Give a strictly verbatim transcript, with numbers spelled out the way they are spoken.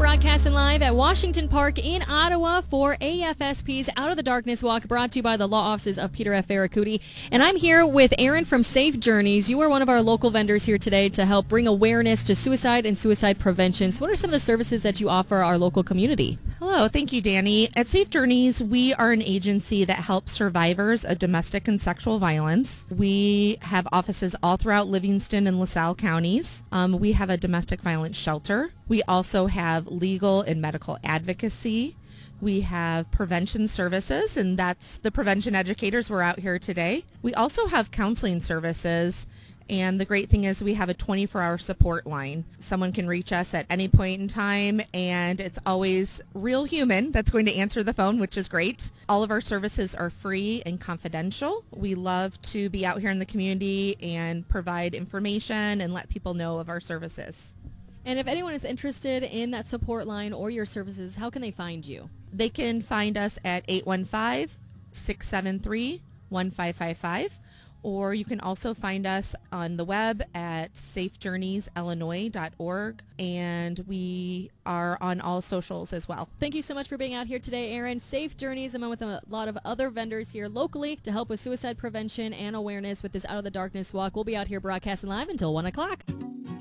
broadcasting live at Washington Park in Ottawa for A F S P's Out of the Darkness Walk, brought to you by the law offices of Peter F. Ferracuti. And I'm here with Erin from Safe Journeys. You are one of our local vendors here today to help bring awareness to suicide and suicide prevention. So what are some of the services that you offer our local community? Hello, thank you, Danny. At Safe Journeys, we are an agency that helps survivors of domestic and sexual violence. We have offices all throughout Livingston and LaSalle counties. Um, we have a domestic violence shelter. We also have legal and medical advocacy. We have prevention services, and that's the prevention educators. We're out here today. We also have counseling services. And the great thing is we have a twenty-four hour support line. Someone can reach us at any point in time, and it's always real human that's going to answer the phone, which is great. All of our services are free and confidential. We love to be out here in the community and provide information and let people know of our services. And if anyone is interested in that support line or your services, how can they find you? They can find us at eight one five, six seven three, one five five five. Or you can also find us on the web at safe journeys illinois dot org, and we are on all socials as well. Thank you so much for being out here today, Erin. Safe Journeys, I'm with a lot of other vendors here locally to help with suicide prevention and awareness with this Out of the Darkness Walk. We'll be out here broadcasting live until one o'clock.